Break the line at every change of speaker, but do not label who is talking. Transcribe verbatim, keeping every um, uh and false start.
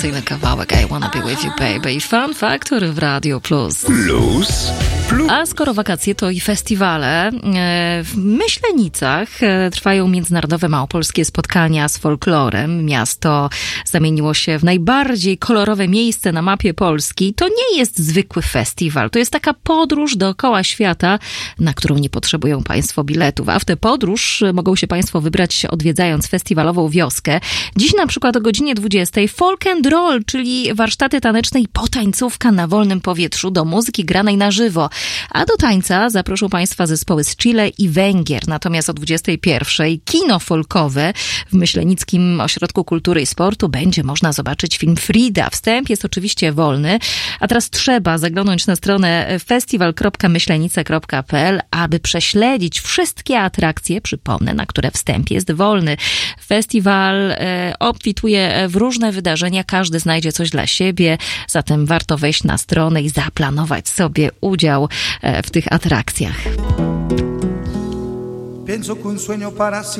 Tyle kawałek I Wanna Be With You Baby. Fun Factor w Radio Plus.
Plus. Plus.
A skoro wakacje, to i festiwale. W Myślenicach trwają międzynarodowe małopolskie spotkania z folklorem. Miasto zamieniło się w najbardziej kolorowe miejsce na mapie Polski. To nie jest zwykły festiwal. To jest taka podróż dookoła świata, na którą nie potrzebują Państwo biletów. A w tę podróż mogą się Państwo wybrać, odwiedzając festiwalową wioskę. Dziś na przykład o godzinie dwudziestej Folk and Roll, czyli warsztaty taneczne i potańcówka na wolnym powietrzu do muzyki granej na żywo. A do tańca zaproszą Państwa zespoły z Chile i Węgier. Natomiast o dwudziestej pierwszej kino folkowe w Myślenickim Ośrodku Kultury i Sportu będzie można zobaczyć film Frida. Wstęp jest oczywiście wolny, a teraz trzeba zaglądnąć na stronę festiwal kropka myślenice kropka p l, aby prześledzić wszystkie atrakcje, przypomnę, na które wstęp jest wolny. Festiwal e, obfituje w różne wydarzenia, każdy znajdzie coś dla siebie, zatem warto wejść na stronę i zaplanować sobie udział w tych atrakcjach.
Pienso que un sueño para